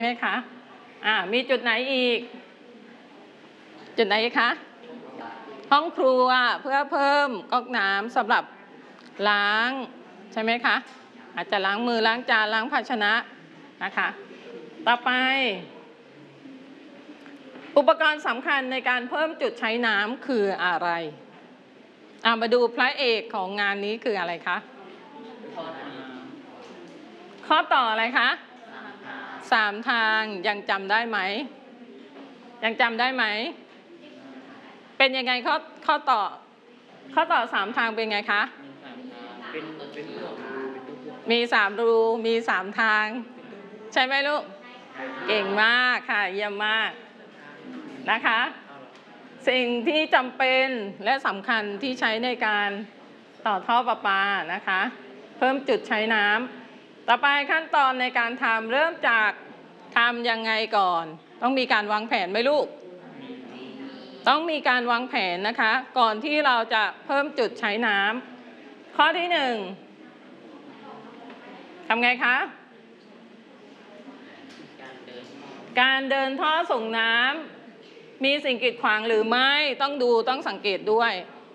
ไหมคะมีจุดไหนอีกจุดไหนคะห้องครัวเพื่อเพิ่มก๊อกน้ำสำหรับล้างใช่ไหมคะอาจจะล้างมือล้างจานล้างภาชนะนะคะต่อไปอุปกรณ์สำคัญในการเพิ่มจุดใช้น้ำคืออะไรมาดูพระเอกของงานนี้คืออะไรคะข้อต่ออะไรคะ3 ทางยังจำได้ไหมยังจำได้ไหมเป็นยังไงข้อต่อ3 ทางเป็นไงคะมี3 รูมี3 ทางใช่ไหมลูกเก่งมากค่ะเยี่ยมมากนะคะสิ่งที่จำเป็นและสำคัญที่ใช้ในการต่อท่อประปานะคะเพิ่มจุดใช้น้ำต่อไปขั้นตอนในการทำเริ่มจากทำยังไงก่อนต้องมีการวางแผนไหมลูกต้องมีการวางแผนนะคะก่อนที่เราจะเพิ่มจุดใช้น้ำข้อที่1ทำไงคะการเดินท่อส่งน้ำมีสิ่งกีดขวางหรือไม่ต้องดูต้องสังเกตด้วย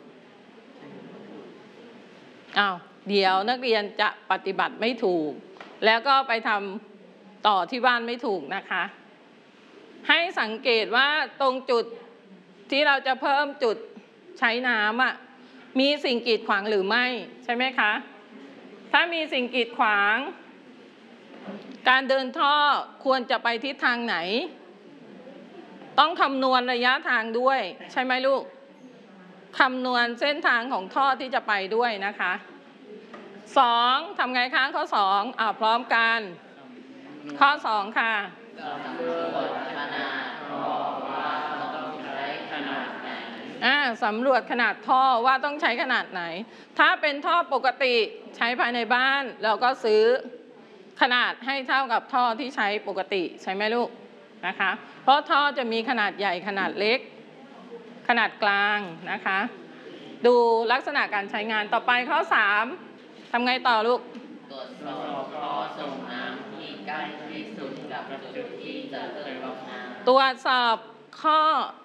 เดี๋ยวนักเรียนจะปฏิบัติไม่ถูกแล้วก็ไปทำต่อที่บ้านไม่ถูกนะคะให้สังเกตว่าตรงจุดที่เราจะเพิ่มจุดใช้น้ำมีสิ่งกีดขวางหรือไม่ใช่ไหมคะถ้ามีสิ่งกีดขวางการเดินท่อควรจะไปทิศทางไหนต้องคำนวณระยะทางด้วยใช่ไหมลูกคำนวณเส้นทางของท่อที่จะไปด้วยนะคะ2ทำไงคะข้อ2พร้อมกันข้อ2ค่ะสำรวจขนาดท่อว่าต้องใช้ขนาดไหนถ้าเป็นท่อปกติใช้ภายในบ้านเราก็ซื้อขนาดให้เท่ากับท่อที่ใช้ปกติใช่ไหมลูกนะคะเพราะท่อจะมีขนาดใหญ่ขนาดเล็กขนาดกลางนะคะดูลักษณะการใช้งานต่อไปข้อ3ทำไงต่อลูกตรวจสอบท่อส่งน้ำที่ใกล้ที่สุดกับจุดที่จะเติมน้ำตรวจสอบท่อ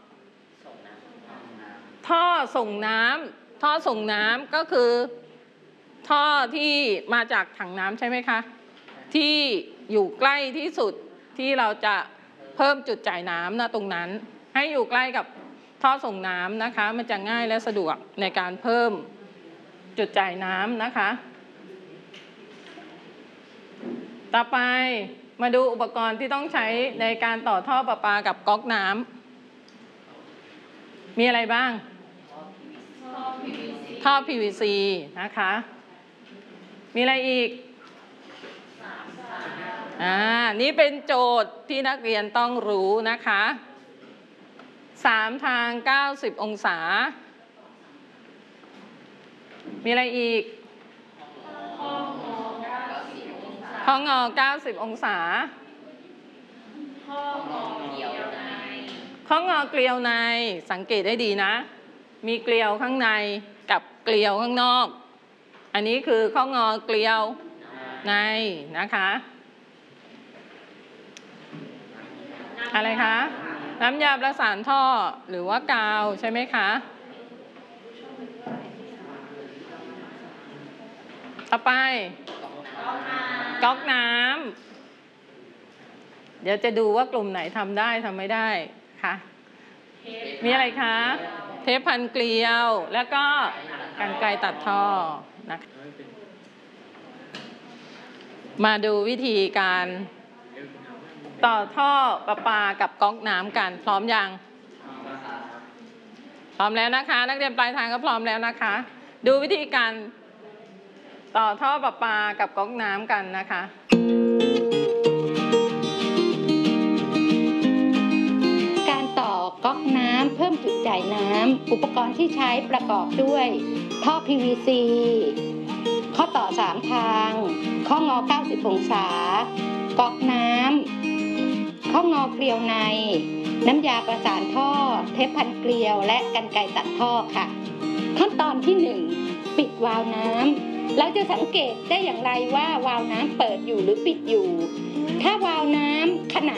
ส่งน้ำก็คือท่อที่มาจากถังน้ำใช่ไหมคะที่อยู่ใกล้ที่สุดที่เราจะเพิ่มจุดจ่ายน้ำตรงนั้นให้อยู่ใกล้กับท่อส่งน้ำนะคะมันจะง่ายและสะดวกในการเพิ่มจุดจ่ายน้ำนะคะต่อไปมาดูอุปกรณ์ที่ต้องใช้ในการต่อท่อประปากับก๊อกน้ำมีอะไรบ้างท่อ PVC นะคะมีอะไรอีกนี่เป็นโจทย์ที่นักเรียนต้องรู้นะคะ3 ทาง90 องศามีอะไรอีกข้องอ90 องศาข้องอเกลียวในสังเกตได้ดีนะมีเกลียวข้างในกับเกลียวข้างนอกอันนี้คือข้องอเกลียวในนะคะอะไรคะน้ำยาประสานท่อหรือว่ากาวใช่ไหมคะต่อไปก๊อกน้ำเดี๋ยวจะดูว่ากลุ่มไหนทำได้ทำไม่ได้ค่ะมีอะไรคะเทปพันเกลียวแล้วก็กรรไกรตัดท่อนะคะมาดูวิธีการต่อท่อประปากับก๊อกน้ำกันพร้อมยังพร้อมแล้วนะคะนักเรียนปลายทางก็พร้อมแล้วนะคะดูวิธีการต่อท่อประปากับก๊อกน้ำกันนะคะการต่อก๊อกน้ำเพิ่มจุดจ่ายน้ำอุปกรณ์ที่ใช้ประกอบด้วยท่อ PVC ข้อต่อ3 ทางข้องอ90 องศาก๊อกน้ำข้องอเกลียวในน้ำยาประสานท่อเทปพันเกลียวและกรรไกรตัดท่อค่ะขั้นตอนที่1ปิดวาล์วน้ำเราจะสังเกตได้อย่างไรว่าวาล์วน้ำเปิดอยู่หรือปิดอยู่ถ้าวาล์วน้ำขนาด